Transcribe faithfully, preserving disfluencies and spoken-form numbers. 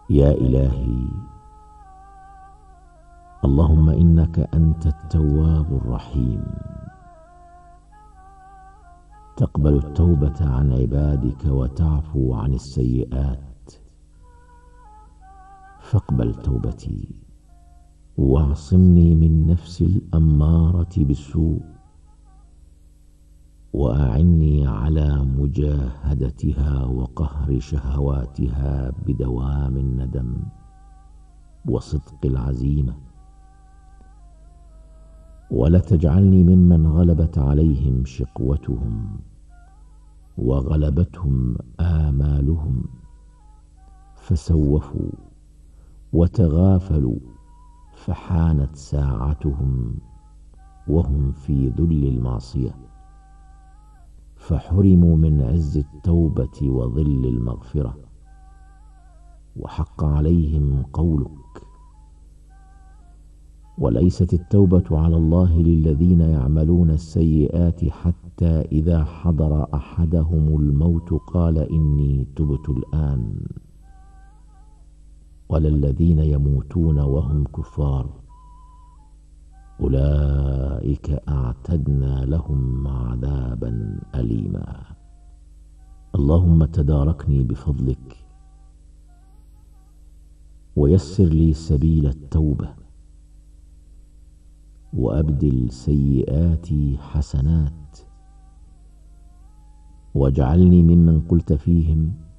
يا إلهي، اللهم إنك أنت التواب الرحيم، تقبل التوبة عن عبادك وتعفو عن السيئات، فاقبل توبتي واعصمني من نفس الأمارة بالسوء، وأعني على مجاهدتها وقهر شهواتها بدوام الندم وصدق العزيمة، ولا تجعلني ممن غلبت عليهم شقوتهم وغلبتهم آمالهم فسوفوا وتغافلوا، فحانت ساعتهم وهم في ذل المعصية، فحرموا من عز التوبة وظل المغفرة، وحق عليهم قولك: وليست التوبة على الله للذين يعملون السيئات حتى إذا حضر أحدهم الموت قال إني تبت الآن، ولا الذين يموتون وهم كفار، أولئك أعتدنا لهم عذابا أليما. اللهم تداركني بفضلك ويسر لي سبيل التوبة، وأبدل سيئاتي حسنات، واجعلني ممن قلت فيهم: